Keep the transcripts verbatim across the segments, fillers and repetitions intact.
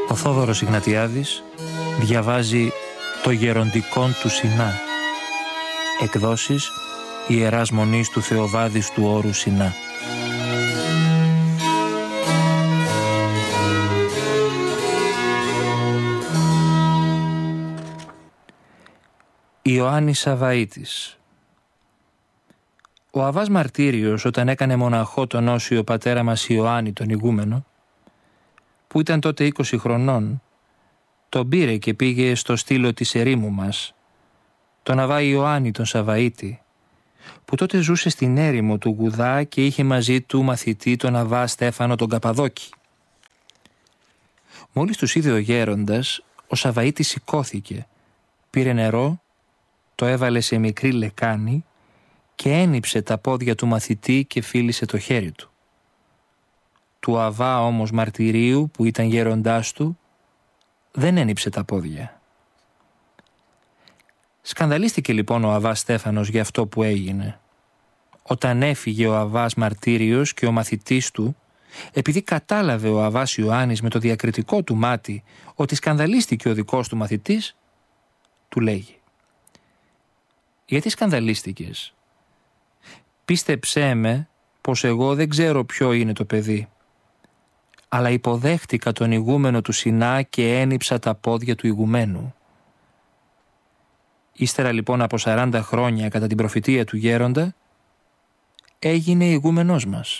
Ο Θόδωρος Ιγνατιάδης διαβάζει το γεροντικόν του Σινά. Εκδόσεις Ιεράς Μονής του Θεοβάδης του Όρου Σινά. Ιωάννης Σαβαΐτης. Ο Αββάς Μαρτύριος, όταν έκανε μοναχό τον όσιο πατέρα μας Ιωάννη τον ηγούμενο, που ήταν τότε είκοσι χρονών, τον πήρε και πήγε στο στήλο της ερήμου μας, τον Αββά Ιωάννη τον Σαβαΐτη, που τότε ζούσε στην έρημο του Γουδά και είχε μαζί του μαθητή τον Αββά Στέφανο τον Καπαδόκη. Μόλις τους είδε ο γέροντας, ο Σαβαΐτης σηκώθηκε, πήρε νερό, το έβαλε σε μικρή λεκάνη και ένυψε τα πόδια του μαθητή και φίλησε το χέρι του. Του Αββά όμως Μαρτυρίου, που ήταν γέροντάς του, δεν ένυψε τα πόδια. Σκανδαλίστηκε λοιπόν ο Αββάς Στέφανος για αυτό που έγινε. Όταν έφυγε ο Αββάς Μαρτύριος και ο μαθητής του, επειδή κατάλαβε ο Αββάς Ιωάννης με το διακριτικό του μάτι ότι σκανδαλίστηκε ο δικός του μαθητής, του λέγει: «Γιατί σκανδαλίστηκες? Πίστεψέ με πως εγώ δεν ξέρω ποιο είναι το παιδί, αλλά υποδέχτηκα τον ηγούμενο του Σινά και ένυψα τα πόδια του ηγουμένου». Ύστερα λοιπόν από σαράντα χρόνια κατά την προφητεία του γέροντα, έγινε ηγούμενός μας.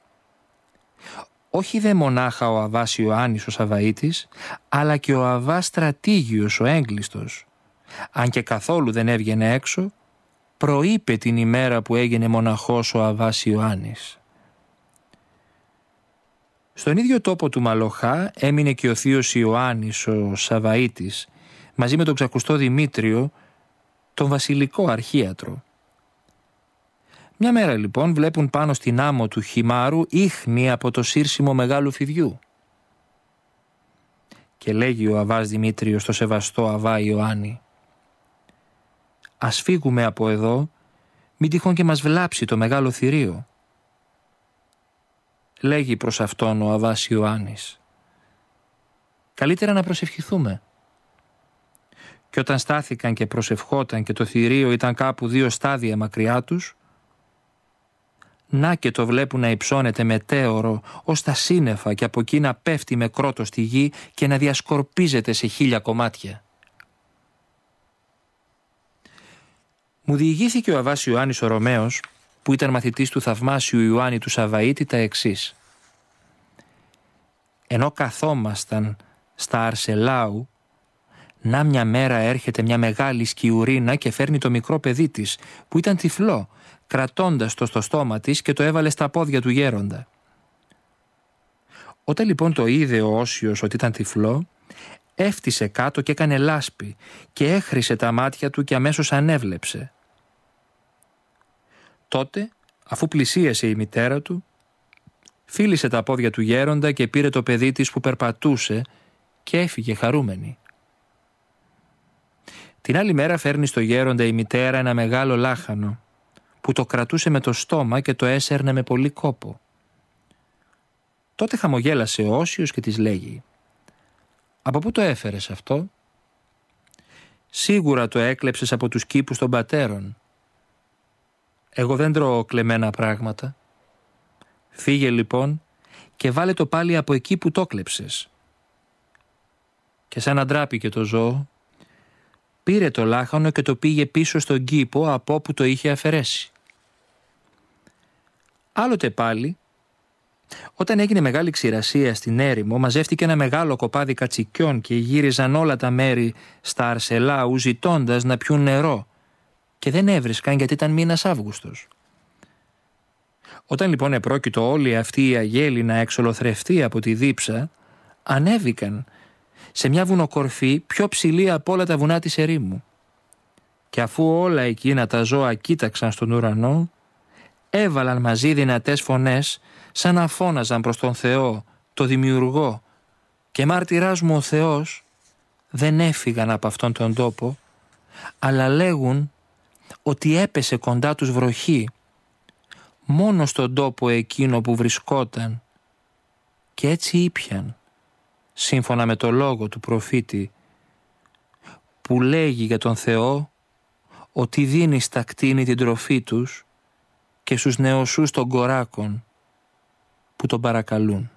Όχι δε μονάχα ο Αββάς Ιωάννης ο Σαβαΐτης, αλλά και ο Αββάς Στρατήγιος ο έγκλειστος, αν και καθόλου δεν έβγαινε έξω, προείπε την ημέρα που έγινε μοναχός ο Αββάς Ιωάννης. Στον ίδιο τόπο του Μαλοχά έμεινε και ο θείος Ιωάννης ο Σαβαΐτης, μαζί με τον ξακουστό Δημήτριο, τον βασιλικό αρχίατρο. Μια μέρα λοιπόν βλέπουν πάνω στην άμμο του χυμάρου ίχνη από το σύρσιμο μεγάλου φιδιού. Και λέγει ο Αββάς Δημήτριος στο σεβαστό Αββά Ιωάννη: «Ας φύγουμε από εδώ, μην τυχόν και μας βλάψει το μεγάλο θηρίο». Λέγει προς αυτόν ο Αββάς Ιωάννης: «Καλύτερα να προσευχηθούμε». Και όταν στάθηκαν και προσευχόταν και το θηρίο ήταν κάπου δύο στάδια μακριά τους, να και το βλέπουν να υψώνεται μετέωρο ως τα σύννεφα και από εκεί να πέφτει με κρότο στη γη και να διασκορπίζεται σε χίλια κομμάτια. Μου διηγήθηκε ο Αββάς Ιωάννης ο Ρωμαίος, που ήταν μαθητής του θαυμάσιου Ιωάννη του Σαβαΐτη, τα εξής: «Ενώ καθόμασταν στα Αρσελάου, να μια μέρα έρχεται μια μεγάλη σκιουρίνα και φέρνει το μικρό παιδί της, που ήταν τυφλό, κρατώντας το στο στόμα της και το έβαλε στα πόδια του γέροντα. Όταν λοιπόν το είδε ο όσιος ότι ήταν τυφλό, έφτισε κάτω και έκανε λάσπη και έχρισε τα μάτια του και αμέσως ανέβλεψε. Τότε, αφού πλησίασε η μητέρα του, φίλησε τα πόδια του γέροντα και πήρε το παιδί της που περπατούσε και έφυγε χαρούμενη. Την άλλη μέρα φέρνει στο γέροντα η μητέρα ένα μεγάλο λάχανο, που το κρατούσε με το στόμα και το έσερνε με πολύ κόπο. Τότε χαμογέλασε ο όσιος και της λέγει: «Από πού το έφερες αυτό?» «Σίγουρα το έκλεψες από τους κήπους των πατέρων». «Εγώ δεν τρώω κλεμμένα πράγματα». «Φύγε λοιπόν και βάλε το πάλι από εκεί που το κλέψες». Και σαν να ντράπηκε το ζώο, πήρε το λάχανο και το πήγε πίσω στον κήπο από όπου το είχε αφαιρέσει. Άλλοτε πάλι, όταν έγινε μεγάλη ξηρασία στην έρημο, μαζεύτηκε ένα μεγάλο κοπάδι κατσικιών και γύριζαν όλα τα μέρη στα Αρσελάου ζητώντας να πιούν νερό και δεν έβρισκαν γιατί ήταν μήνας Αύγουστος. Όταν λοιπόν επρόκειτο όλη αυτή η αγέλη να εξολοθρευτεί από τη δίψα, ανέβηκαν σε μια βουνοκορφή πιο ψηλή από όλα τα βουνά της ερήμου. Και αφού όλα εκείνα τα ζώα κοίταξαν στον ουρανό, έβαλαν μαζί δυνατές φωνές σαν να φώναζαν προς τον Θεό, το Δημιουργό, και μάρτυράς μου ο Θεός, δεν έφυγαν από αυτόν τον τόπο, αλλά λέγουν ότι έπεσε κοντά τους βροχή, μόνο στον τόπο εκείνο που βρισκόταν, και έτσι ήπιαν, σύμφωνα με το λόγο του προφήτη που λέγει για τον Θεό ότι δίνει στα κτήνη την τροφή τους και στους νεοσούς των κοράκων που τον παρακαλούν.